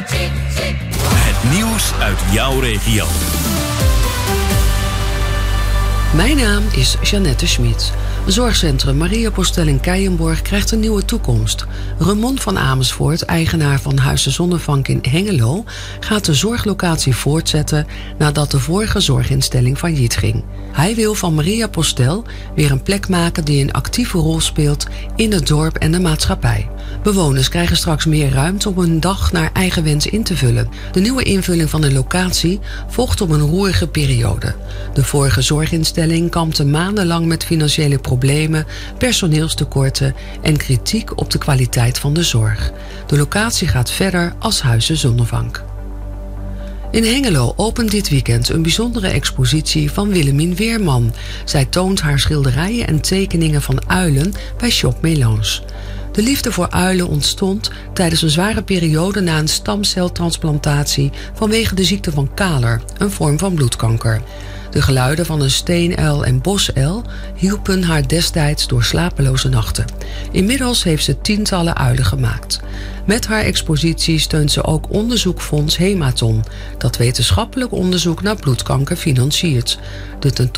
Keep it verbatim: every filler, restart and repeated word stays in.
Het nieuws uit jouw regio. Mijn naam is Jeannette Schmid. Zorgcentrum Maria Postel in Keijenborg krijgt een nieuwe toekomst. Ramon van Amersfoort, eigenaar van Huis de Zonnevank in Hengelo, gaat de zorglocatie voortzetten nadat de vorige zorginstelling failliet ging. Hij wil van Maria Postel weer een plek maken die een actieve rol speelt in het dorp en de maatschappij. Bewoners krijgen straks meer ruimte om hun dag naar eigen wens in te vullen. De nieuwe invulling van de locatie volgt op een roerige periode. De vorige zorginstelling kampte maandenlang met financiële problemen, personeelstekorten en kritiek op de kwaliteit van de zorg. De locatie gaat verder als Huis de Zonnevank. In Hengelo opent dit weekend een bijzondere expositie van Willemien Weerman. Zij toont haar schilderijen en tekeningen van uilen bij Shop Melange. De liefde voor uilen ontstond tijdens een zware periode na een stamceltransplantatie vanwege de ziekte van Kaler, een vorm van bloedkanker. De geluiden van een steenuil en bosuil hielpen haar destijds door slapeloze nachten. Inmiddels heeft ze tientallen uilen gemaakt. Met haar expositie steunt ze ook onderzoekfonds Hematon, dat wetenschappelijk onderzoek naar bloedkanker financiert. De